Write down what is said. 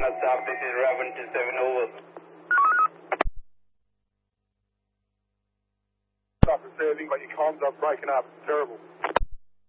South, this is Raven 27 over. Stop receiving, but your comms are breaking up. Terrible.